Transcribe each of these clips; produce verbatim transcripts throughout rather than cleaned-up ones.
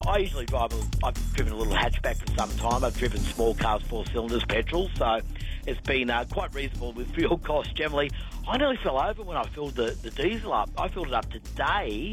I usually drive, a, I've driven a little hatchback for some time. I've driven small cars, four cylinders, petrol, so it's been uh, quite reasonable with fuel costs generally. I nearly fell over when I filled the, the diesel up. I filled it up today.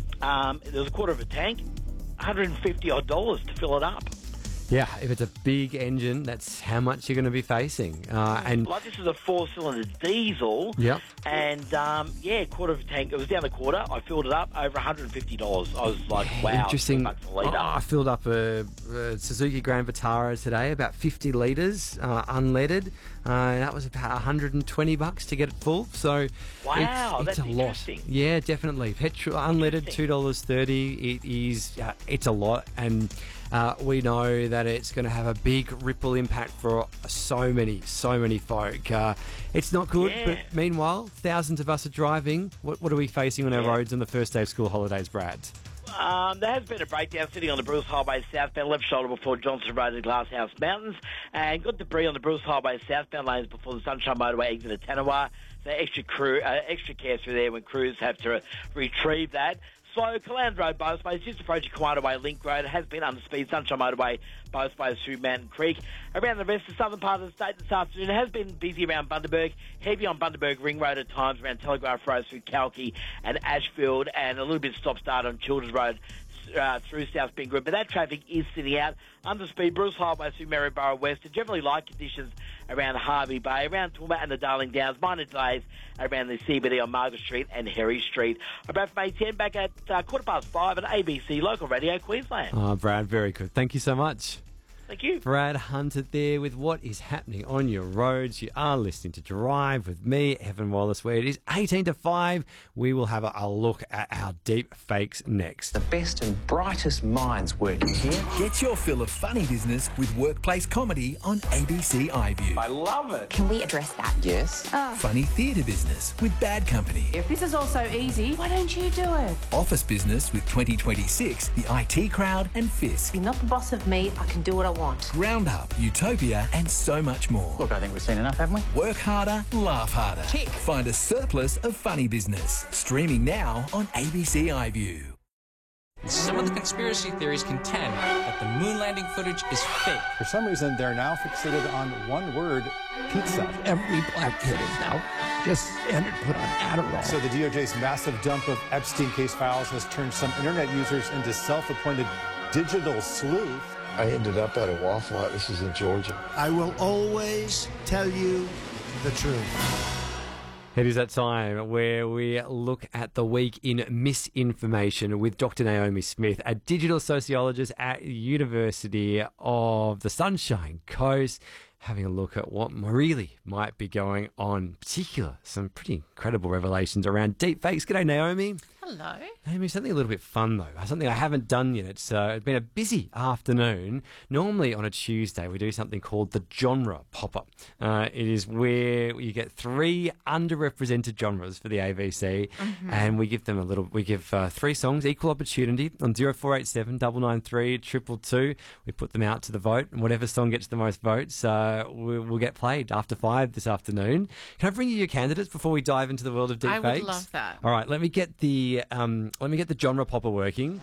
Um, there was a quarter of a tank, one hundred fifty odd dollars to fill it up. Yeah, if it's a big engine, that's how much you're going to be facing. Uh, and like this is a four-cylinder diesel. Yep. And um, yeah, quarter of a tank. It was down the quarter. I filled it up over one hundred fifty dollars. I was like, wow, interesting. bucks a litre. Oh, I filled up a, a Suzuki Grand Vitara today, about fifty litres, uh, unleaded. Uh, that was about one hundred twenty bucks to get it full. So wow, it's, it's that's a lot. interesting. Yeah, definitely. Petrol unleaded, two dollars thirty. It is. Uh, it's a lot, and uh, we know that it's going to have a big ripple impact for so many, so many folk. Uh, it's not good, Yeah. but meanwhile, thousands of us are driving. What, what are we facing on our Yeah. roads on the first day of school holidays, Brad? Um, there has been a breakdown sitting on the Bruce Highway southbound left shoulder before Johnson Road and Glasshouse Mountains, and got debris on the Bruce Highway southbound lanes before the Sunshine Motorway exit at Tanawa. So extra crew, uh, extra care through there when crews have to retrieve that. So, Caland Road, both ways, just approaching Kiwana Way Link Road. It has been under speed. Sunshine Motorway, both ways through Mountain Creek. Around the rest of the southern part of the state this afternoon, it has been busy around Bundaberg. Heavy on Bundaberg Ring Road at times, around Telegraph Road through Kalki and Ashfield, and a little bit stop-start on Childers Road uh, through South Bingwood. But that traffic is sitting out. Under speed, Bruce Highway through Maryborough West, and generally light conditions around Harvey Bay, around Toowoomba and the Darling Downs. Minor delays around the C B D on Margaret Street and Harry Street. About from A ten, back at uh, quarter past five at A B C Local Radio Queensland. Oh, Brad, very good. Thank you so much. Thank you. Brad Hunter there with what is happening on your roads. You are listening to Drive with me, Evan Wallace, where it is eighteen to five. We will have a, a look at our deep fakes next. The best and brightest minds working here. Get your fill of funny business with workplace comedy on A B C iView. I love it. Can we address that? Yes. Funny theatre business with Bad Company. If this is all so easy, why don't you do it? Office business with twenty twenty-six, the I T Crowd and Fisk. You're not the boss of me. I can do what I want. Roundup, Utopia and so much more. Look, I think we've seen enough, haven't we? Work harder, laugh harder. Tick. Find a surplus of funny business. Streaming now on A B C iView. Some of the conspiracy theories contend that the moon landing footage is fake. For some reason, they're now fixated on one word, pizza. Every black kid is now just standard put on Adderall. So the D O J's massive dump of Epstein case files has turned some internet users into self-appointed digital sleuth. I ended up at a Waffle Hut. This is in Georgia. I will always tell you the truth. It is that time where we look at the week in misinformation with Doctor Naomi Smith, a digital sociologist at the University of the Sunshine Coast, having a look at what really might be going on, in particular some pretty incredible revelations around deepfakes. G'day, Naomi. Hello. Naomi, something a little bit fun though, something I haven't done yet. It's, uh, it's been a busy afternoon. Normally on a Tuesday we do something called the genre popper. Uh, it is where you get three underrepresented genres for the A B C, mm-hmm. and we give them a little. We give uh, three songs, equal opportunity, on zero four eight seven double nine three triple two. We put them out to the vote, and whatever song gets the most votes, uh, we'll, we'll get played after five this afternoon. Can I bring you your candidates before we dive into the world of deepfakes? I would love that. All right, let me get the um, let me get the genre popper working.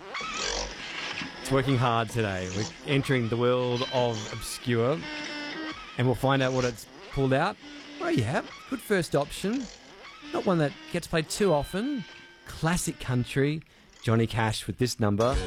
It's working hard today. We're entering the world of obscure, and we'll find out what it's pulled out. Oh yeah, good first option. Not one that gets played too often. Classic country. Johnny Cash with this number. Are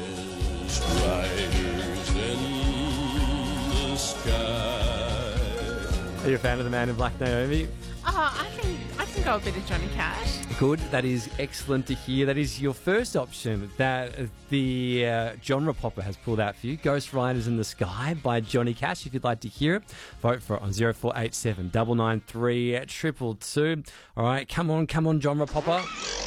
you a fan of the Man in Black, Naomi? Oh, I can I can go a bit of Johnny Cash. Good. That is excellent to hear. That is your first option that the uh, genre popper has pulled out for you. Ghost Riders in the Sky by Johnny Cash. If you'd like to hear it, vote for it on zero four eight seven double nine three triple two. All right, come on, come on, genre popper.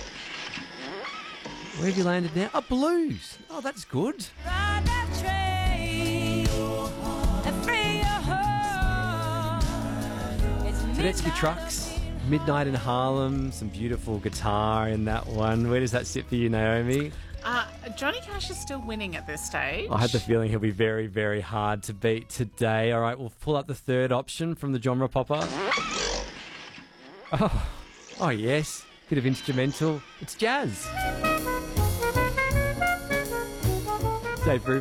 Where have you landed now? Oh, blues. Oh, that's good. Ride that train and free your heart. It's Tedeschi Trucks. Midnight in Harlem, some beautiful guitar in that one. Where does that sit for you, Naomi? Uh, Johnny Cash is still winning at this stage. I had the feeling he'll be very, very hard to beat today. All right, we'll pull up the third option from the genre popper. Oh, oh yes, bit of instrumental. It's jazz. Dave Brubeck